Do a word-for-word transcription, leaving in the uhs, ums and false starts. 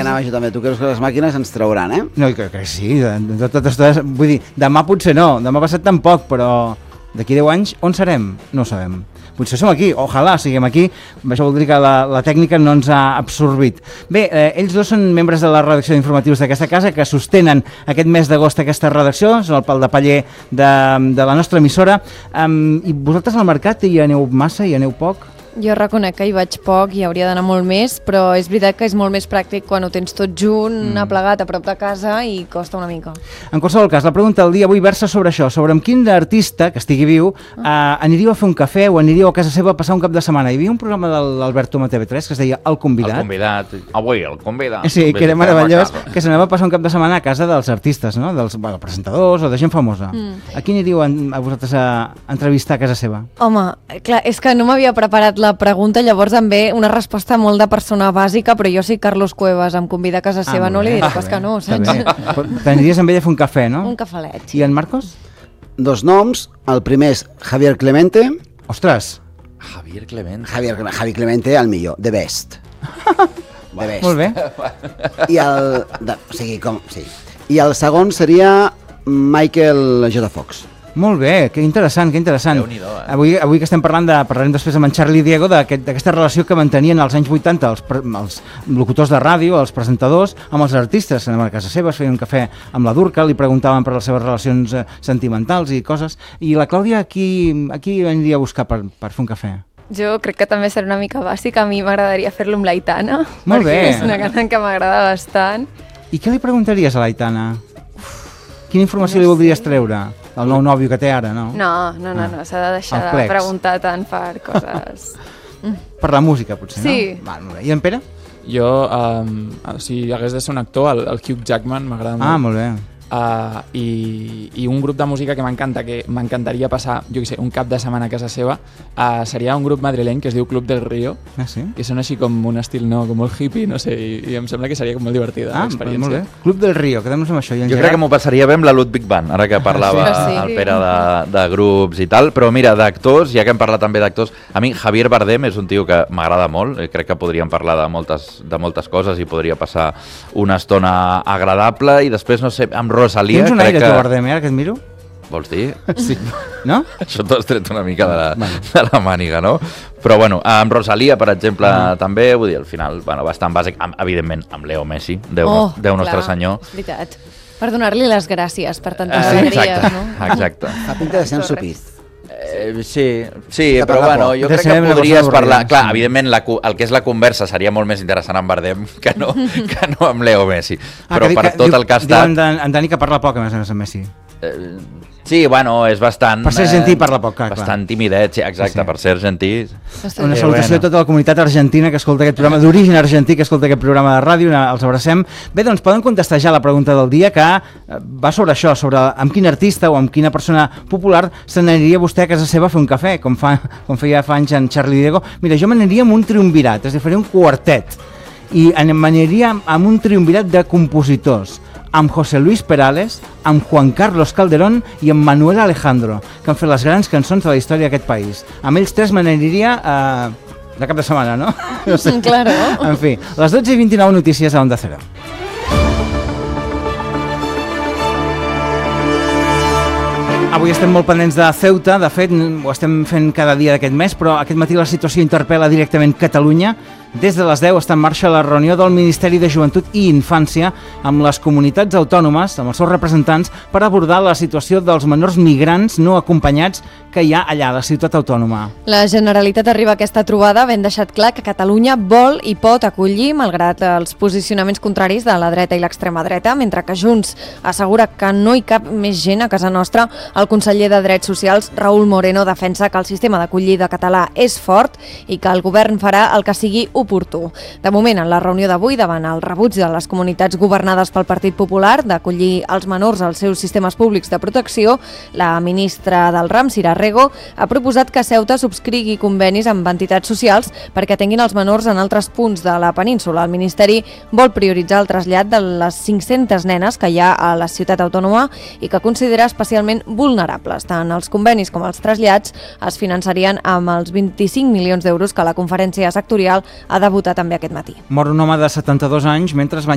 anava jo també. Tu creus que les màquines ens trauran, eh? No, que, que sí, de, de totes totes, vull dir, demà potser no, demà passat tampoc, però d'aquí deu anys on serem? No ho sabem. Potser som aquí, ojalà siguem aquí, això vol dir que la, la tècnica no ens ha absorbit. Bé, eh, ells dos són membres de la redacció d'informatius d'aquesta casa que sostenen aquest mes d'agost aquesta redacció, són el pal de paller de, de la nostra emissora. Um, I vosaltres al mercat hi aneu massa, hi aneu poc? Jo reconec que hi vaig poc i hauria d'anar molt més, però és veritat que és molt més pràctic quan ho tens tot junt, mm. aplegat a prop de casa i costa una mica. En qualsevol cas, la pregunta del dia avui versa sobre això, sobre amb quin artista que estigui viu eh, aniríeu a fer un cafè o aniríeu a casa seva a passar un cap de setmana. Hi havia un programa de l'Alberto a T V tres que es deia El Convidat. El Convidat. Avui, El Convidat. Sí, que era meravellós, que s'anava a passar un cap de setmana a casa dels artistes, no? Dels bueno, presentadors o de gent famosa. Mm. A qui aniríeu a, a vosaltres a entrevistar a casa seva? Home, clar, és que no m'havia preparat la pregunta, llavors em ve una resposta molt de persona bàsica, però jo sí Carlos Cuevas em convida a casa seva, ah, no li diré pas que no, saps? T'aniries amb ell a fer un cafè, no? Un cafelet. I en Marcos? Dos noms, el primer és Javier Clemente. Ostres! Javier Clemente. Javier, Javi Clemente, el millor, the best. The best. Molt bé. I el... De, o sigui, com... Sí. I el segon seria Michael J. Fox. Molt bé, que interessant, que interessant. Déu-n'hi-do, eh? Avui, avui que estem parlant de, parlarem després amb en Charlie Diego d'aquesta aquest, relació que mantenien als anys vuitanta els, els locutors de ràdio, els presentadors, amb els artistes. Anaven a casa seva, es feien un cafè amb la Durca, li preguntaven per les seves relacions eh, sentimentals i coses. I la Clàudia, aquí, aquí aniria a buscar per, per fer un cafè? Jo crec que també serà una mica bàsic. A mi m'agradaria fer-lo amb l'Aitana. Molt bé. És una cantant que m'agrada bastant. I què li preguntaries a l'Aitana? Quina informació no li voldries treure? El nou nòvio que té ara, no? No, no, no, no. s'ha de deixar El de plex. preguntar tant per coses... Per la música, potser, Sí. no? Va, molt bé. I en Pere? Jo, um, si hagués de ser un actor, el, el Hugh Jackman m'agrada molt. Ah, molt bé. Uh, i, i un grup de música que m'encanta, que m'encantaria passar, jo què sé, un cap de setmana a casa seva, uh, seria un grup madrileny que es diu Club del Río, Ah, sí? que són així com un estil, no, com molt hippie, no sé, i, i em sembla que seria com molt divertida Ah, l'experiència. molt bé. Club del Río, quedem-nos amb això. I en Jo Gerard? crec que m'ho passaria bé amb la Ludwig Band, ara que parlava Ah, sí? el Pere de, de grups i tal, però mira, d'actors, ja que hem parlat també d'actors, a mi Javier Bardem és un tio que m'agrada molt, eh, crec que podríem parlar de moltes, de moltes coses i podria passar una estona agradable, i després, no sé, amb Rosalia... Tens un aire, que... tu, Bardem, eh, que et miro? Vols dir? Sí. No? Això t'ho has tret una mica de la, de la màniga, no? Però bueno, amb Rosalia, per exemple, Ah. també, vull dir, al final, bueno, bastant bàsic, amb, evidentment, amb Leo Messi, Déu, Oh, Déu nostre clar, senyor. És veritat. Per donar-li les gràcies per tantes Eh, alegries, exacte, no? exacte. Fa pinta de ser ensupit. Eh, sí, sí, De però parlar bueno, poc. jo De crec ser que una podries cosa parlar... avorrida, Clar, sí. evidentment, la, cu- el que és la conversa seria molt més interessant amb Bardem que no, que no amb Leo Messi. Però Ah, que, per que, tot diu, el que ha diu en, estat... Dan, en Dani que parla poc, a més a més, amb Messi. Eh, sí, bueno, és bastant... Per ser argentí parla poc, clar, clar. Bastant timidet, sí, exacte, Sí, sí. per ser argentí. Una Eh, salutació bueno. a tota la comunitat argentina que escolta aquest programa, d'origen argentí que escolta aquest programa de ràdio, els abracem. Bé, doncs poden contestar ja la pregunta del dia, que eh, va sobre això, sobre amb quin artista o amb quina persona popular se n'aniria vostè a casa seva a fer un cafè, com, fa, com feia fa anys en Charlie Diego. Mira, jo me n'aniria amb un triumvirat, és a dir, faria un quartet, i m'aniria amb un triumvirat de compositors, amb José Luis Perales, amb Juan Carlos Calderón i amb Manuel Alejandro, que han fet les grans cançons de la història d'aquest país. Amb ells tres me n'aniria eh, de cap de setmana, no? No sé. Claro. En fi, les dotze i vint-i-nou notícies a Onda Cero. Avui estem molt pendents de Ceuta, de fet, ho estem fent cada dia d'aquest mes, però aquest matí la situació interpel·la directament Catalunya. Des de les deu està en marxa la reunió del Ministeri de Joventut i Infància amb les comunitats autònomes, amb els seus representants, per abordar la situació dels menors migrants no acompanyats que hi ha allà, a la ciutat autònoma. La Generalitat arriba a aquesta trobada ben deixat clar que Catalunya vol i pot acollir, malgrat els posicionaments contraris de la dreta i l'extrema dreta, mentre que Junts assegura que no hi cap més gent a casa nostra. El conseller de Drets Socials, Raúl Moreno, defensa que el sistema d'acollida català és fort i que el govern farà el que sigui oportú. De moment, en la reunió d'avui, davant el rebuig de les comunitats governades pel Partit Popular d'acollir els menors als seus sistemes públics de protecció, la ministra del RAM, Sira Rego, ha proposat que Ceuta subscrigui convenis amb entitats socials perquè atenguin els menors en altres punts de la península. El Ministeri vol prioritzar el trasllat de les cinc-centes nenes que hi ha a la ciutat autònoma i que considera especialment vulnerables. Tant els convenis com els trasllats es finançarien amb els vint-i-cinc milions d'euros que la conferència sectorial ha de votar també aquest matí. Mor un home de setanta-dos anys mentre es va